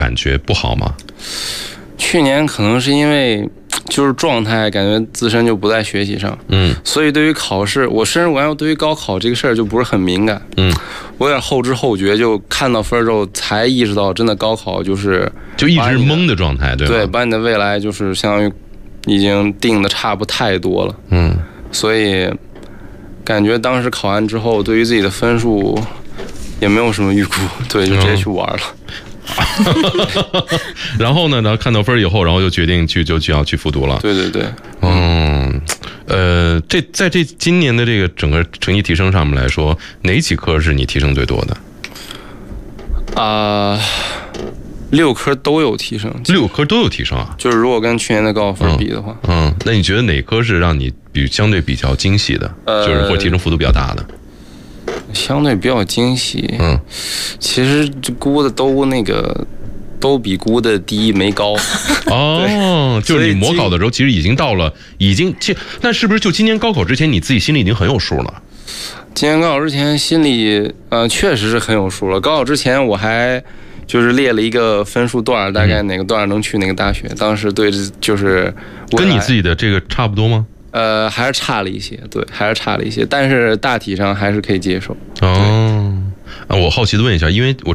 感觉不好吗？ 去年可能是因为就是状态感觉自身就不在学习上，所以对于考试，我甚至我对于高考这个事儿就不是很敏感，我有点后知后觉，就看到分之后才意识到，真的高考就一直懵的状态，对吧？ 对，把你的未来就是相当于已经定的差不太多了，所以感觉当时考完之后，对于自己的分数也没有什么预估，对，就直接去玩了。 然后呢？然后看到分以后，然后就决定就要去复读了。 对对对， 在今年的这个整个成绩提升上面来说，哪几科是你提升最多的 ？6科都有提升 ，6科都有提升啊！ 就是如果跟去年的高考分比的话， 那你觉得哪科是让你相对比较惊喜的，就是或提升幅度比较大的？ 相对比较惊喜，其实估的都比估的第一没高。 就是你模考的时候，其实已经到了，那是不是就今年高考之前，你自己心里已经很有数了？ 今年高考之前心里确实是很有数了。高考之前我还就是列了一个分数段，大概哪个段能去哪个大学。当时对就是跟你自己的这个差不多吗？ 还是差了一些，对，还是差了一些，但是大体上还是可以接受。 我好奇的问一下，因为我